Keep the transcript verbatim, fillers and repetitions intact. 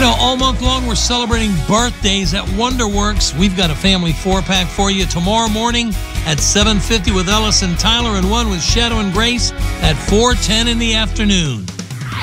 know, all month long we're celebrating birthdays at Wonderworks. We've got a family four-pack for you tomorrow morning at seven fifty with Ellis and Tyler, and one with Shadow and Grace at four ten in the afternoon.